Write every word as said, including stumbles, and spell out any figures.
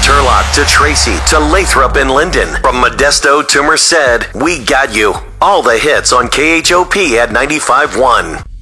Turlock to Tracy to Lathrop and Linden. From Modesto to Merced, we got you. All the hits on K H O P at ninety-five point one.